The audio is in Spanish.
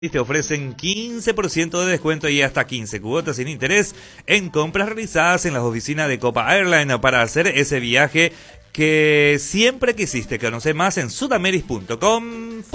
Y te ofrecen 15% de descuento y hasta 15 cuotas sin interés en compras realizadas en las oficinas de Copa Airlines para hacer ese viaje que siempre quisiste. Conoce más en sudameris.com.